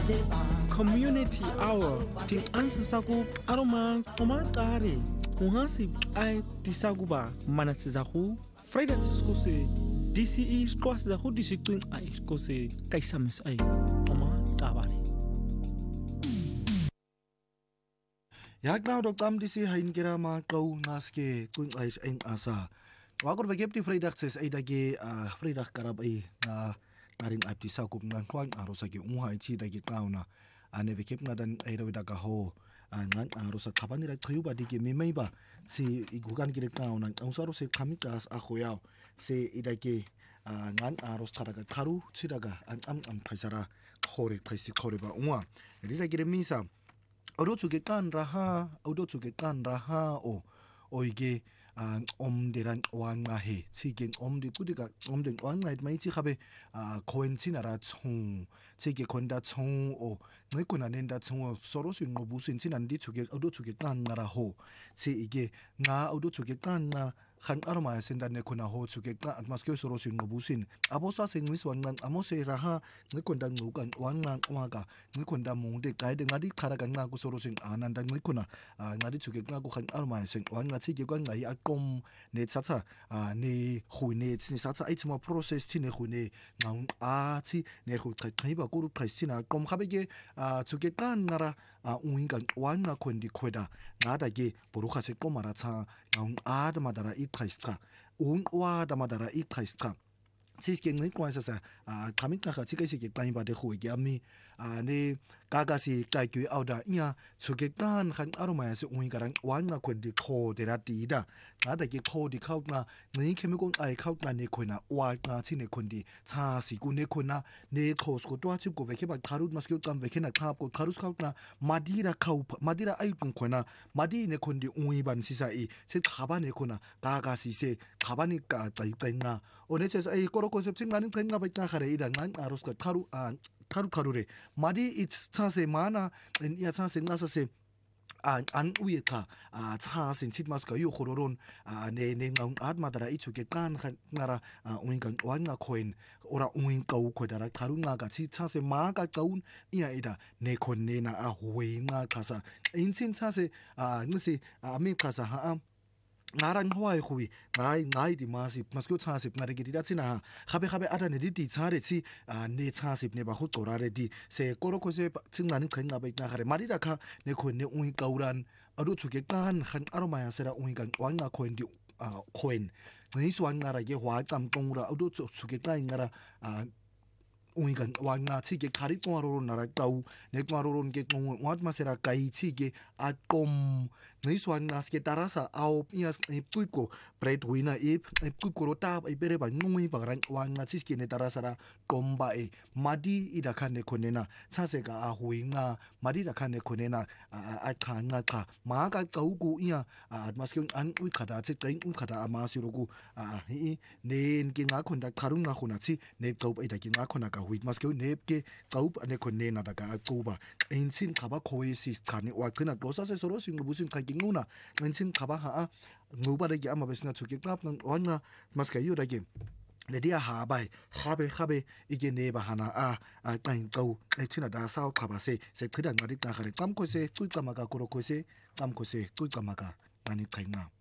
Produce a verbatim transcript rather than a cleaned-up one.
Community Hour ting ansa saku aroma tomatare ungasi ai tisakuba manatsizaku Friday skose D C E skwas za ku disituin ai skose kaisamis ai tomatare Ya genau dok tam D C hain kira ma kau ngaske kun ai eng asa wakor vegep di Friday ses ai dage Friday karab ai na karing ai tisakup ngan kwang arosa ki unha chi dage kauna ane vegep ngadan ai rawi daga ho ngan arosa kapani ra khayuba dige memei ba si igugan gire kauna ausaro se kamikas akhoyao se idage ngan aros karaga karu chidaga an am am khaisara khore khaisi khore ba unwa rira gire misa odo chuge kan raha odo chuge kan raha o oige om deran wanga he chigen om de kudiga om den wanga mai chi khabe koen chinara chung chige konda chung o ngikuna nenda chung soro sin ngobu sin chinan di chuge odo chuge kan ngara ho chi ige nga odo chuge kan na khan arma senda ne kuna ho chuge ka atmaske soro sin ngobu sin abosa se ngis wan ngan amose raha ngikonda ngukan wanga waga ngikonda mungde kaide ngadi kharaga nga ku soro sin ananda ngikuna ngadi chuge nga ku khan arma sen wanga chige kwa ngai akom ne tsatsa ne khune tsi satsa itima process ti ne khune ngau a chi ne khu khai ba ku ru khai sina kom khabege chuge kan ngara uingan wanga kondi khoda ngada ge boruka se komara cha ngau a da madara i khaistra un wa da madara i khaistra 치스게 네 과에서 아 가민가가 지게시게 까임바 데 호이게 아미 아네 가가시 까이규 아우다 이야 저게간 한 아로마야스 우이가랑 완나 콘디 코데라티다 나다게 코디 카우나 네 케미공 아이 카우나 네 코나 와나 치네 콘디 차시고 네 코나 네 코스고 도아치고 베케바 가루 마스교 감 베케나 카고 가루스 카우나 마디라 카우 마디라 아이군 코나 마디 네 콘디 우이반 시사이 세 가바네 코나 가가시세 가바니까 짜이짜이나 오네체스 아이 코로코셉 칭가는 땡가 바이타 카레이다 난 아로스가 카루 아 카루 카루레 마디 it's 차세 마나 야 차세 나사세 안 안위카 아 차신 치마스가 요 호로론 아네네 아드마다라 이쪽에 깐 나라 우인간 완가 코인 오라 우인 까우 코다라 카루가 같이 차세 마가 까운 이야이다 네 콘네나 아 호잉가 가사 인친 차세 아 느시 아메카사 하 나랑 하와이 후이 나이 나이 디마시 마스코 차십 나르게 디다치나 카베 카베 아다네 디디 차레치 아네 차십 네바 호토라레디 세 코로코세 칭나는 칸나 바이나 카레 마리다카 네 코네 우이 까우란 아루 추게 깐 한 아로마야세라 우이간 왕나 코엔디 아 코엔 네스 왕나라게 화짬 똥우라 아루 추게 까인나라 아 우이간 왕나 치게 카리토아로로 나라까우 네과로론 게 와드마세라 까이 치게 아꼼 네스완 나스게 따라서 아오 피아스 입고 브레드위나 입 입고로 타 이베레바 누이 바랑 왕나 치게 네 따라서라 꼼바에 마디 이다칸네 코네나 차세가 아호잉나 마디다 칸네 코네나 아칸나카 마가 까우고 이야 아마스경 안 우이카다 치tain 우카다 아마시로고 아이 네게 나콘다 카룬나 코나치 네 까우바 이다게 나코나가 with maskeu nepke qaup ane khonne na daga quba ensin khaba khoesis khani wa khina dosa se soro sing busin khaginguna ensin khaba ha nguba de ama besna chuke tap nang wana maskeu dage ledia ha bai khabe khabe ige ne ba hana a a tain qau e china da sao khaba se se khida ngari ta khare tam ko se chui kamaga koro ko se tam ko se chui kamaga nani khainga